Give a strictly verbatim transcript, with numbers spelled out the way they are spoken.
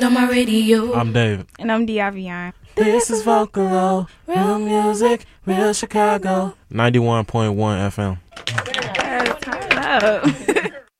On my radio. I'm David. And I'm Diavion. This is Vocalo, real music, real Chicago. ninety-one point one F M. Yes, turn up.